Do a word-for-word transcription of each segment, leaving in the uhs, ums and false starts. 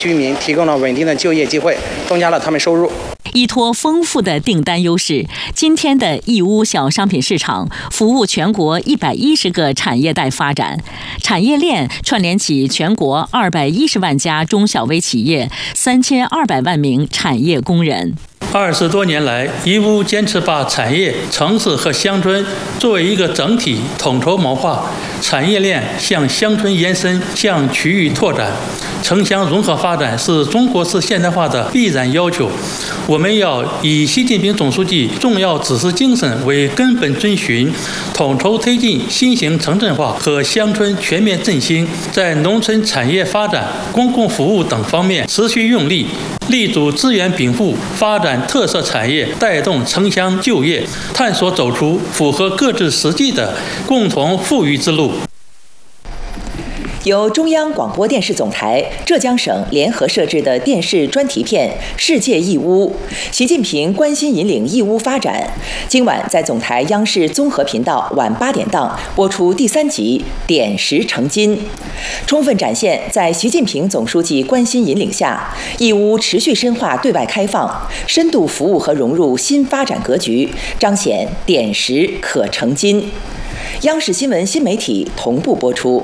居民提供了稳定的就业机会，增加了他们收入。 依托丰富的订单优势，今天的义乌小商品市场服务全国一百一十个产业带发展，产业链串联起全国二百一十万家中小微企业，三千二百万名产业工人。 二十多年来，义乌坚持把产业、城市和乡村作为一个整体统筹谋划，产业链向乡村延伸，向区域拓展，城乡融合发展是中国式现代化的必然要求。我们要以习近平总书记重要指示精神为根本遵循，统筹推进新型城镇化和乡村全面振兴，在农村产业发展、公共服务等方面持续用力，力主资源禀赋，发展特色产业，带动城乡就业，探索走出符合各自实际的共同富裕之路。 由中央广播电视总台、浙江省联合设置的电视专题片《世界义乌》，习近平关心引领义乌发展，今晚在总台央视综合频道晚八点档播出第三集《点石成金》，充分展现在习近平总书记关心引领下，义乌持续深化对外开放，深度服务和融入新发展格局，彰显点石可成金。央视新闻新媒体同步播出。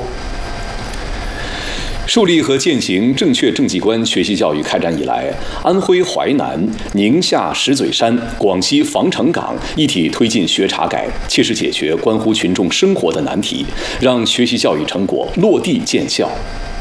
树立和践行正确政绩观学习教育开展以来，安徽淮南、宁夏石嘴山、广西防城港一体推进学查改，切实解决关乎群众生活的难题，让学习教育成果落地见效。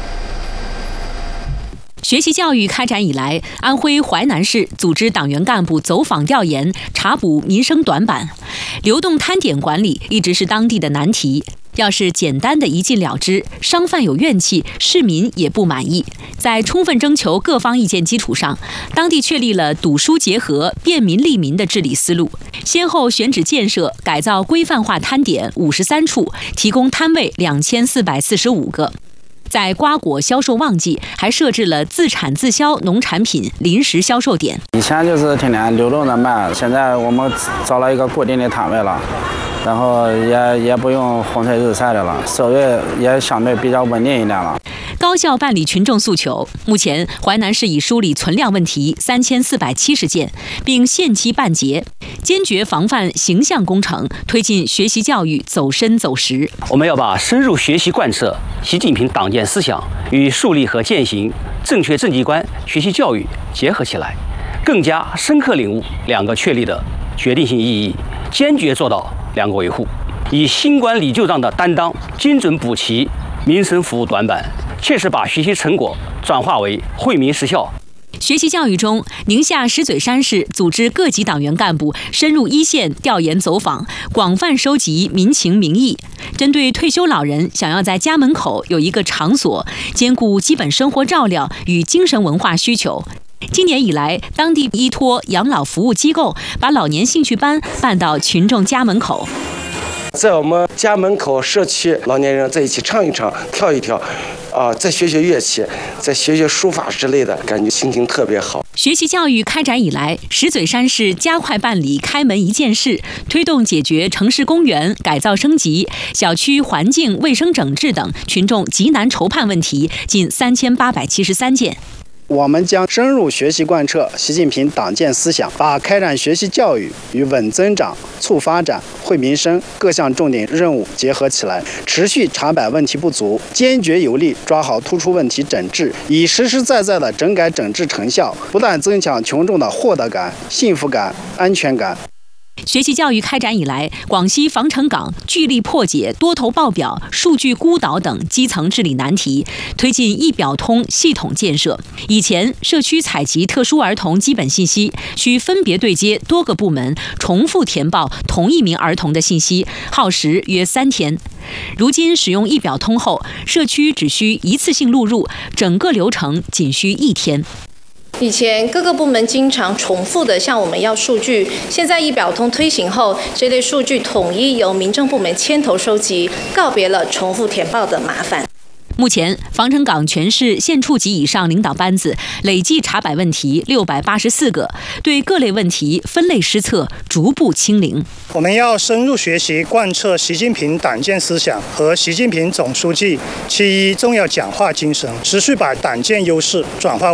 学习教育开展以来，安徽淮南市组织党员干部走访调研，查补民生短板。流动摊点管理一直是当地的难题。要是简单的一禁了之，商贩有怨气，市民也不满意。在充分征求各方意见基础上，当地确立了堵疏结合、便民利民的治理思路，先后选址建设、改造规范化摊点五十三处，提供摊位两千四百四十五个。在瓜果销售旺季，还设置了自产自销农产品临时销售点。 以前就是天天流动的卖，现在我们找了一个固定的摊位了，然后也也不用风吹日晒的了，收益也相对比较稳定一点了。 高效办理群众诉求。目前，淮南市已梳理存量问题三千四百七十件，并限期办结，坚决防范形象工程，推进学习教育走深走实。 我们要把深入学习贯彻习近平党建思想与树立和践行正确政绩观学习教育结合起来，更加深刻领悟两个确立的决定性意义，坚决做到两个维护，以新管理旧账的担当，精准补齐民生服务短板，切实把学习成果转化为惠民实效。 学习教育中，宁夏石嘴山市组织各级党员干部深入一线调研走访，广泛收集民情民意。针对退休老人想要在家门口有一个场所，兼顾基本生活照料与精神文化需求，今年以来，当地依托养老服务机构，把老年兴趣班办到群众家门口。 在我们家门口社区，老年人在一起唱一唱、跳一跳，啊、呃，再学学乐器，再学学书法之类的，感觉心情特别好。 学习教育开展以来，石嘴山市加快办理开门一件事，推动解决城市公园改造升级、小区环境卫生整治等群众急难愁盼问题近三千八百七十三件。 我们将深入学习贯彻习近平党建思想，把开展学习教育与稳增长、促发展、惠民生各项重点任务结合起来，持续查摆问题不足，坚决有力抓好突出问题整治，以实实在在的整改整治成效，不断增强群众的获得感、幸福感、安全感。 学习教育开展以来，广西防城港聚力破解多头报表、数据孤岛等基层治理难题，推进一表通系统建设。以前，社区采集特殊儿童基本信息需分别对接多个部门，重复填报同一名儿童的信息，耗时约三天。如今使用一表通后，社区只需一次性录入，整个流程仅需一天。 以前各个部门经常重复的向我们要数据，现在一表通推行后，这类数据统一由民政部门牵头收集，告别了重复填报的麻烦。 目前，防城港全市县处级以上领导班子累计查摆问题六百八十四个，对各类问题分类施策，逐步清零。 我们要深入学习贯彻习近平党建思想和习近平总书记其一重要讲话精神，持续把党建优势转化